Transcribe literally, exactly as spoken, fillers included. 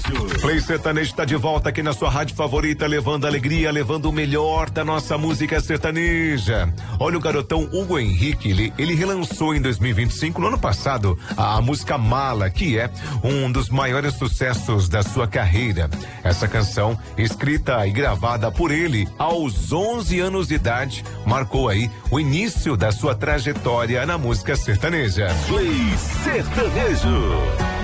Play Sertanejo está de volta aqui na sua rádio favorita, levando alegria, levando o melhor da nossa música sertaneja. Olha, o garotão Hugo Henrique, ele, ele relançou em dois mil e vinte e cinco, no ano passado, a música Mala, que é um dos maiores sucessos da sua carreira. Essa canção, escrita e gravada por ele aos onze anos de idade, marcou aí o início da sua trajetória na música sertaneja. Play Sertanejo.